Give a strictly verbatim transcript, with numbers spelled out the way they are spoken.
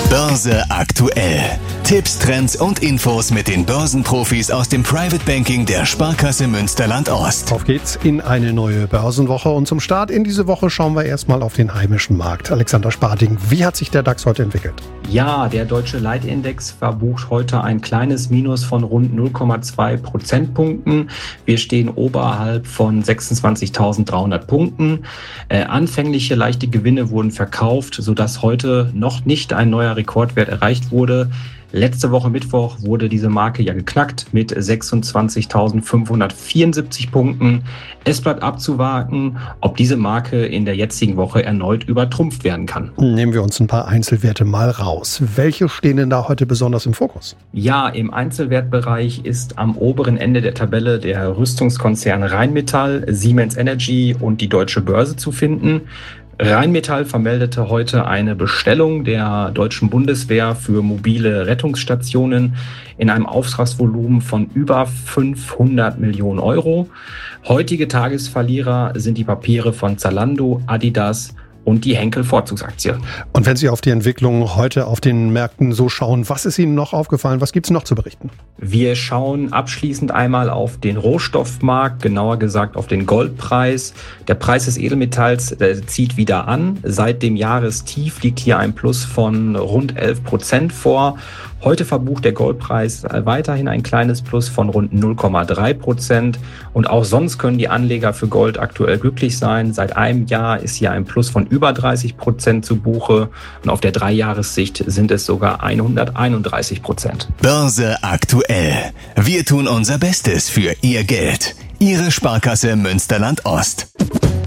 Börse aktuell. Tipps, Trends und Infos mit den Börsenprofis aus dem Private Banking der Sparkasse Münsterland-Ost. Auf geht's in eine neue Börsenwoche und zum Start in diese Woche schauen wir erstmal auf den heimischen Markt. Alexander Sparting, wie hat sich der DAX heute entwickelt? Ja, der deutsche Leitindex verbucht heute ein kleines Minus von rund null Komma zwei Prozentpunkten. Wir stehen oberhalb von sechsundzwanzigtausenddreihundert Punkten. Äh, anfängliche leichte Gewinne wurden verkauft, sodass heute noch nicht ein neuer Rekordwert erreicht wurde. Letzte Woche Mittwoch wurde diese Marke ja geknackt mit sechsundzwanzigtausendfünfhundertvierundsiebzig Punkten. Es bleibt abzuwarten, ob diese Marke in der jetzigen Woche erneut übertrumpft werden kann. Nehmen wir uns ein paar Einzelwerte mal raus. Welche stehen denn da heute besonders im Fokus? Ja, im Einzelwertbereich ist am oberen Ende der Tabelle der Rüstungskonzern Rheinmetall, Siemens Energy und die Deutsche Börse zu finden. Rheinmetall vermeldete heute eine Bestellung der deutschen Bundeswehr für mobile Rettungsstationen in einem Auftragsvolumen von über fünfhundert Millionen Euro. Heutige Tagesverlierer sind die Papiere von Zalando, Adidas und die Henkel-Vorzugsaktie. Und wenn Sie auf die Entwicklung heute auf den Märkten so schauen, was ist Ihnen noch aufgefallen? Was gibt es noch zu berichten? Wir schauen abschließend einmal auf den Rohstoffmarkt, genauer gesagt auf den Goldpreis. Der Preis des Edelmetalls äh, zieht wieder an. Seit dem Jahrestief liegt hier ein Plus von rund elf Prozent vor. Heute verbucht der Goldpreis weiterhin ein kleines Plus von rund null Komma drei Prozent. Und auch sonst können die Anleger für Gold aktuell glücklich sein. Seit einem Jahr ist hier ein Plus von über dreißig Prozent zu Buche. Und auf der Dreijahressicht sind es sogar hunderteinunddreißig Prozent. Börse aktuell. Wir tun unser Bestes für Ihr Geld. Ihre Sparkasse Münsterland-Ost.